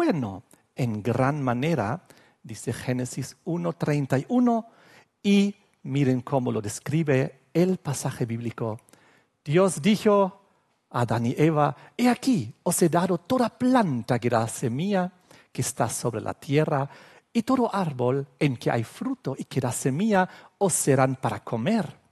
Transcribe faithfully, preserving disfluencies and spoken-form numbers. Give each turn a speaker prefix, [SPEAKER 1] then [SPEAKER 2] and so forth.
[SPEAKER 1] bueno en gran manera, dice Génesis uno treinta y uno, y miren cómo lo describe el pasaje bíblico. Dios dijo a Adán y Eva: he aquí, os he dado toda planta que da semilla, que está sobre la tierra, y todo árbol en que hay fruto y que da semilla, os serán para comer.